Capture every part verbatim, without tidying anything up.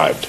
arrived.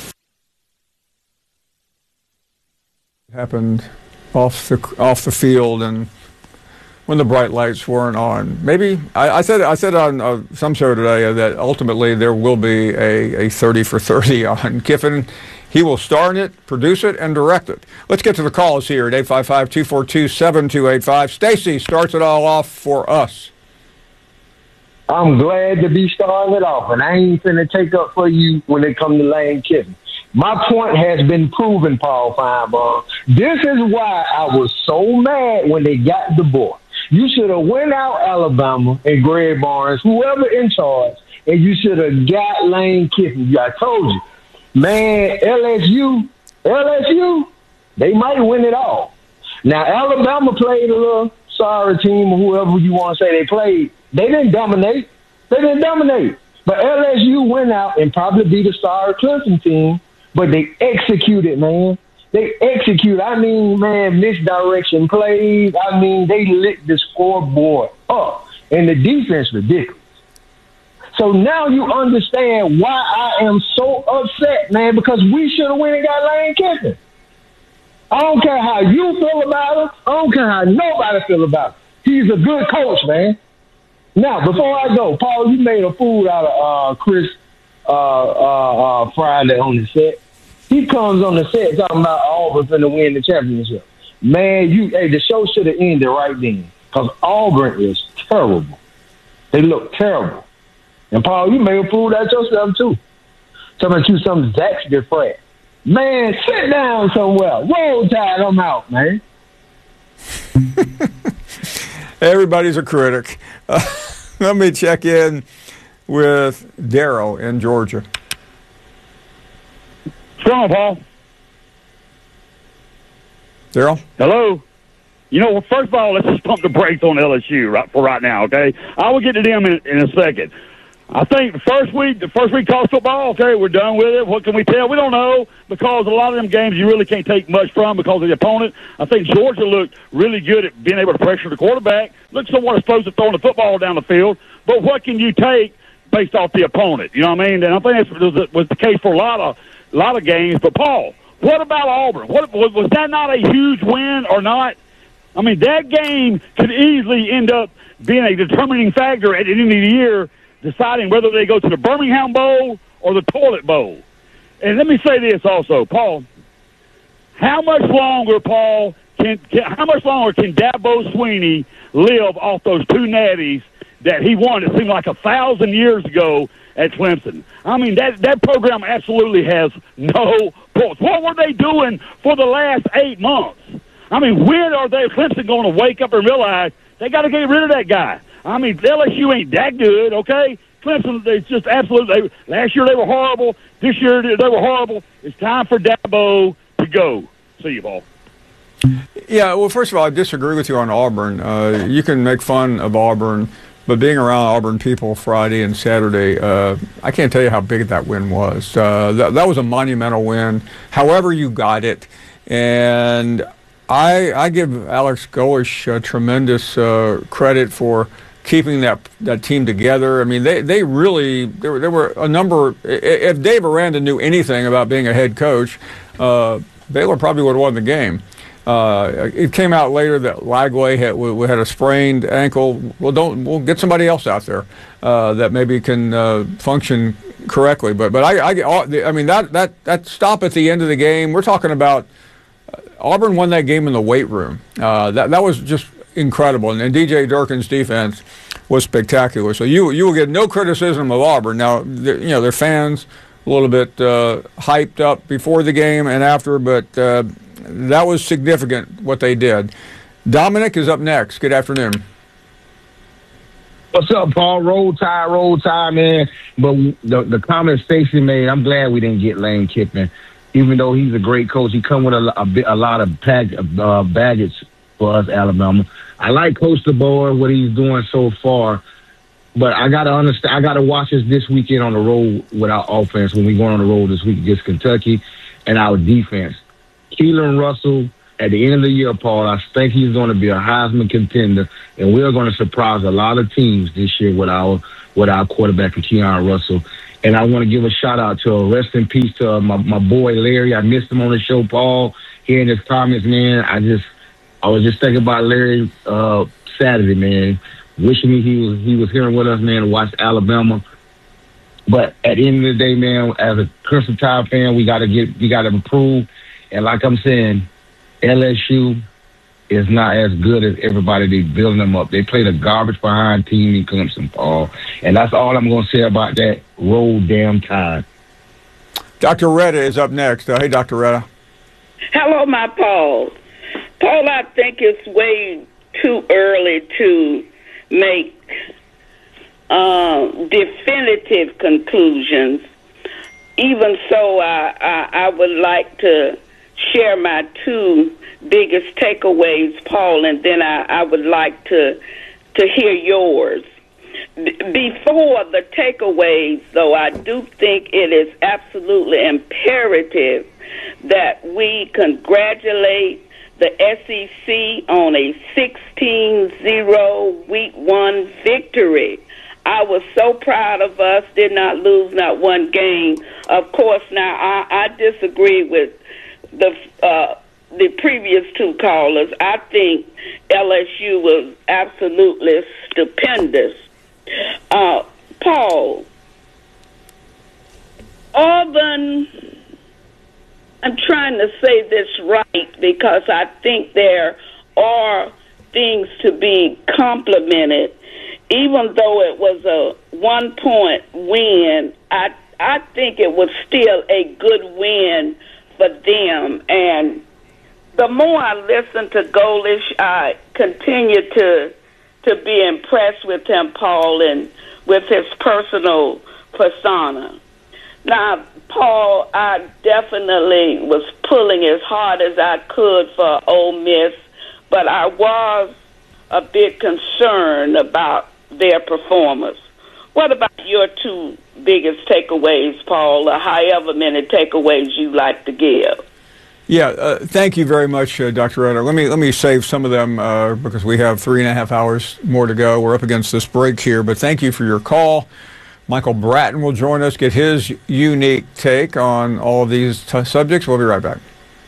Happened off the off the field and when the bright lights weren't on. Maybe I, I said I said on uh, some show today that ultimately there will be a, a thirty for thirty on Kiffin. He will star in it, produce it, and direct it. Let's get to the calls here at eight five five, two four two, seven two eight five. Stacy starts it all off for us. I'm glad to be starting it off, and I ain't finna take up for you when it comes to Lane Kiffin. My point has been proven, Paul Feinbaum. This is why I was so mad when they got the boy. You should have went out Alabama and Greg Barnes, whoever in charge, and you should have got Lane Kiffin. I told you. Man, L S U, L S U, they might win it all. Now, Alabama played a little sorry team or whoever you want to say they played. They didn't dominate. They didn't dominate. But L S U went out and probably beat a sorry Clemson team, but they executed, man. They execute. I mean, man, misdirection plays. I mean, they lit the scoreboard up. And the defense ridiculous. So now you understand why I am so upset, man, because we should have went and got Lane Kiffin. I don't care how you feel about him. I don't care how nobody feel about him. He's a good coach, man. Now, before I go, Paul, you made a fool out of uh, Chris uh, uh, uh, Friday on the set. He comes on the set talking about Auburn finna win the championship. Man, you, hey, the show should have ended right then because Auburn is terrible. They look terrible. And, Paul, you may have fooled out yourself, too. Talking about you some Zach DeFred. Man, sit down somewhere. Roll Tide, I'm out, man. Everybody's a critic. Uh, let me check in with Darryl in Georgia. What's going on, Paul? Darryl? Hello? You know, first of all, let's just pump the brakes on L S U right, for right now, okay? I will get to them in, in a second. I think the first week, the first week college football, okay, we're done with it. What can we tell? We don't know because a lot of them games you really can't take much from because of the opponent. I think Georgia looked really good at being able to pressure the quarterback. Looked somewhat exposed to throwing the football down the field. But what can you take based off the opponent? You know what I mean? And I think that was the case for a lot of a lot of games. But, Paul, what about Auburn? What, was that not a huge win or not? I mean, that game could easily end up being a determining factor at the end of the year, deciding whether they go to the Birmingham Bowl or the Toilet Bowl. And let me say this also, Paul. How much longer, Paul, can, can how much longer can Dabo Swinney live off those two natties that he won, it seemed like a thousand years ago at Clemson? I mean, that, that program absolutely has no points. What were they doing for the last eight months? I mean, when are they, Clemson, going to wake up and realize they got to get rid of that guy? I mean, L S U ain't that good, okay? Clemson, they just absolutely, they, last year they were horrible. This year they were horrible. It's time for Dabo to go. See you, Paul. Yeah, well, first of all, I disagree with you on Auburn. Uh, you can make fun of Auburn, but being around Auburn people Friday and Saturday, uh, I can't tell you how big that win was. Uh, that, that was a monumental win, however you got it. And I, I give Alex Golesh uh, tremendous uh, credit for keeping that that team together. I mean, they, they really, there were, there were a number, if Dave Aranda knew anything about being a head coach, uh, Baylor probably would have won the game. Uh, it came out later that Lagway had, we had a sprained ankle. Well, don't, we'll get somebody else out there uh, that maybe can uh, function correctly. But but I, I, I mean, that, that, that stop at the end of the game, we're talking about uh, Auburn won that game in the weight room. Uh, that, that was just incredible, and, and D J Durkin's defense was spectacular. So you you will get no criticism of Auburn. Now, you know, their fans a little bit uh, hyped up before the game and after, but uh, that was significant what they did. Dominic is up next. Good afternoon. What's up, Paul? Roll Tide, roll Tide, man. But the the comment Stacey made, I'm glad we didn't get Lane Kiffin, even though he's a great coach. He come with a, a, a lot of bag, uh, baggage for us, Alabama. I like Coach DeBoer, what he's doing so far, but I gotta understand. I gotta watch us this weekend on the road with our offense when we go on the road this week against Kentucky, and our defense. Keelan Russell, at the end of the year, Paul, I think he's going to be a Heisman contender, and we're going to surprise a lot of teams this year with our with our quarterback, Keelan Russell. And I want to give a shout out to uh, rest in peace to uh, my, my boy Larry. I missed him on the show, Paul. Hearing his comments, man, I just I was just thinking about Larry uh, Saturday, man. Wishing me he was he was here with us, man, to watch Alabama. But at the end of the day, man, as a Crimson Tide fan, we gotta get we gotta improve. And like I'm saying, L S U is not as good as everybody they building them up. They played a garbage behind team in Clemson, Paul. And that's all I'm going to say about that. Roll damn Tide. Doctor Retta is up next. Uh, hey, Doctor Retta. Hello, my Paul. Paul, I think it's way too early to make uh, definitive conclusions. Even so, I, I, I would like to share my two biggest takeaways, Paul, and then I, I would like to to hear yours. B- before the takeaways, though, I do think it is absolutely imperative that we congratulate the S E C on a sixteen zero week one victory. I was so proud of us, did not lose not one game. Of course, now I, I disagree with the uh, the previous two callers. I think L S U was absolutely stupendous. Uh, Paul, Auburn, I'm trying to say this right because I think there are things to be complimented. Even though it was a one-point win, I I think it was still a good win for them. And the more I listen to Golish, I continue to to be impressed with him, Paul, and with his personal persona. Now, Paul, I definitely was pulling as hard as I could for Ole Miss, but I was a bit concerned about their performance. What about your two biggest takeaways, Paul, or however many takeaways you like to give? Yeah, uh, thank you very much, uh, Doctor Retta. Let me let me save some of them uh, because we have three and a half hours more to go. We're up against this break here, but thank you for your call. Michael Bratton will join us, get his unique take on all of these t- subjects. We'll be right back.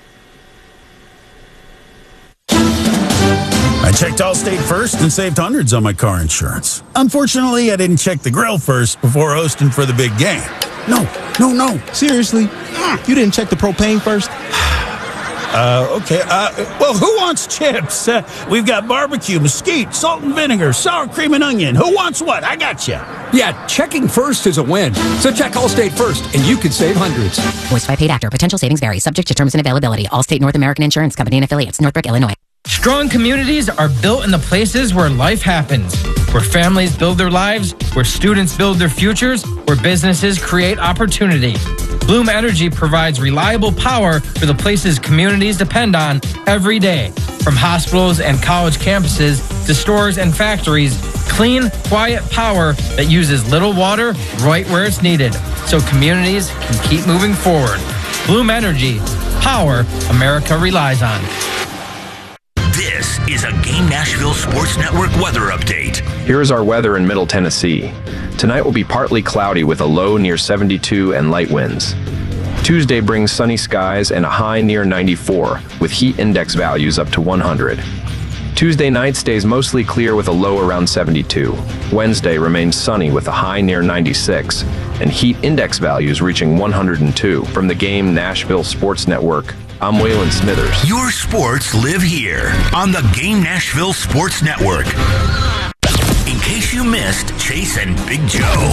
I checked Allstate first and saved hundreds on my car insurance. Unfortunately, I didn't check the grill first before hosting for the big game. No, no, no. Seriously? You didn't check the propane first? Uh, okay. Uh, well, who wants chips? Uh, we've got barbecue, mesquite, salt and vinegar, sour cream and onion. Who wants what? I got you. Yeah, checking first is a win. So check Allstate first, and you could save hundreds. Voiced by paid actor. Potential savings vary. Subject to terms and availability. Allstate North American Insurance Company and affiliates. Northbrook, Illinois. Strong communities are built in the places where life happens, where families build their lives, where students build their futures, where businesses create opportunity. Bloom Energy provides reliable power for the places communities depend on every day. From hospitals and college campuses to stores and factories, clean, quiet power that uses little water right where it's needed, so communities can keep moving forward. Bloom Energy, power America relies on. This is a Game Nashville Sports Network weather update. Here is our weather in Middle Tennessee. Tonight will be partly cloudy with a low near seventy-two and light winds. Tuesday brings sunny skies and a high near ninety-four, with heat index values up to one hundred. Tuesday night stays mostly clear with a low around seventy-two. Wednesday remains sunny with a high near ninety-six, and heat index values reaching one hundred two. From the Game Nashville Sports Network, I'm Waylon Smithers. Your sports live here on the Game Nashville Sports Network. In case you missed Chase and Big Joe.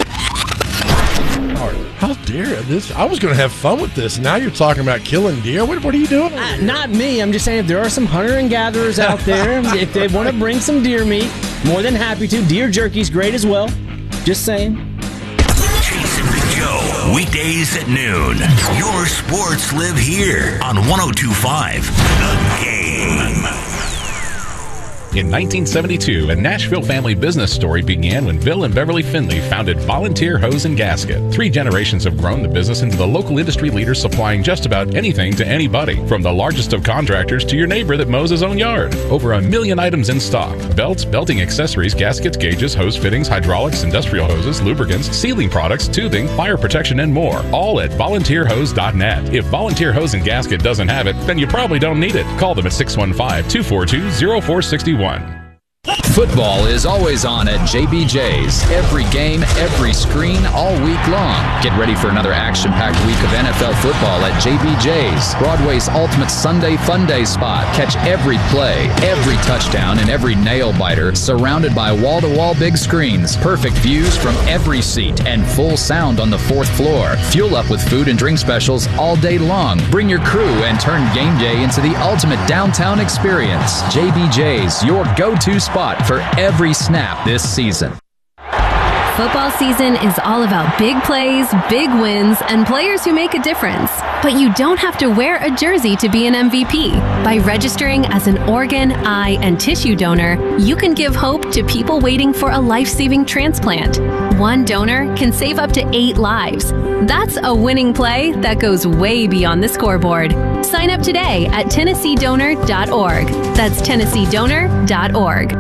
How dare this? I was going to have fun with this. Now you're talking about killing deer. What, what are you doing? Uh, not me. I'm just saying if there are some hunter and gatherers out there, if they want to bring some deer meat, more than happy to. Deer jerky's great as well. Just saying. Chase and Big Joe, weekdays at noon. Your sports live here on one oh two point five The Game. In nineteen seventy-two, a Nashville family business story began when Bill and Beverly Finley founded Volunteer Hose and Gasket. Three generations have grown the business into the local industry leader supplying just about anything to anybody, from the largest of contractors to your neighbor that mows his own yard. Over a million items in stock: belts, belting accessories, gaskets, gauges, hose fittings, hydraulics, industrial hoses, lubricants, sealing products, tubing, fire protection, and more. All at volunteer hose dot net. If Volunteer Hose and Gasket doesn't have it, then you probably don't need it. Call them at six one five, two four two, zero four six one. Football is always on at J B J's. Every game, every screen, all week long. Get ready for another action-packed week of N F L football at J B J's, Broadway's ultimate Sunday fun day spot. Catch every play, every touchdown, and every nail-biter surrounded by wall-to-wall big screens, perfect views from every seat, and full sound on the fourth floor. Fuel up with food and drink specials all day long. Bring your crew and turn game day into the ultimate downtown experience. J B J's, your go-to spot for every snap this season. Football season is all about big plays, big wins, and players who make a difference. But you don't have to wear a jersey to be an M V P. By registering as an organ, eye, and tissue donor, you can give hope to people waiting for a life-saving transplant. One donor can save up to eight lives. That's a winning play that goes way beyond the scoreboard. Sign up today at tennessee donor dot org. That's tennessee donor dot org.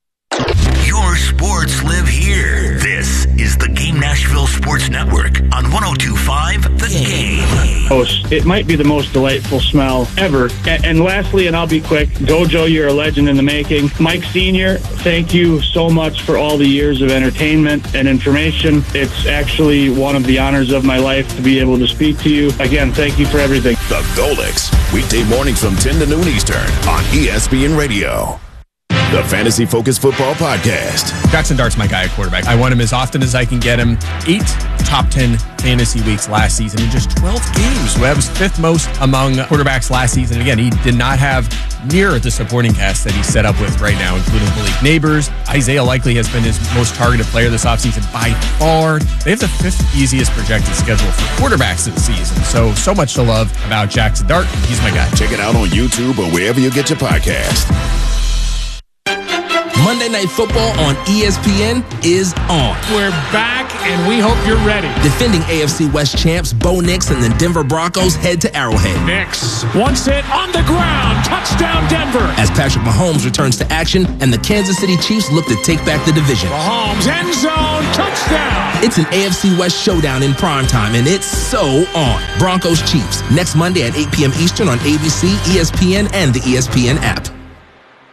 Your sports live here. This is the Game Nashville Sports Network on one oh two point five The Game. It might be the most delightful smell ever. And, and lastly, and I'll be quick, Gojo, you're a legend in the making. Mike Senior, thank you so much for all the years of entertainment and information. It's actually one of the honors of my life to be able to speak to you. Again, thank you for everything. The Golix, weekday mornings from ten to noon Eastern on E S P N Radio. The Fantasy Focus Football Podcast. Jackson Dart's my guy at quarterback. I want him as often as I can get him. Eight top ten fantasy weeks last season in just twelve games. That was fifth most among quarterbacks last season. And again, he did not have near the supporting cast that he's set up with right now, including Malik Neighbors. Isaiah Likely has been his most targeted player this offseason by far. They have the fifth easiest projected schedule for quarterbacks this season. So, so much to love about Jackson Dart. He's my guy. Check it out on YouTube or wherever you get your podcast. Monday Night Football on E S P N is on. We're back, and we hope you're ready. Defending A F C West champs Bo Nix and the Denver Broncos head to Arrowhead. Nix wants it on the ground. Touchdown, Denver. As Patrick Mahomes returns to action and the Kansas City Chiefs look to take back the division. Mahomes, end zone, touchdown. It's an A F C West showdown in primetime, and it's so on. Broncos Chiefs, next Monday at eight p.m. Eastern on A B C, E S P N, and the E S P N app.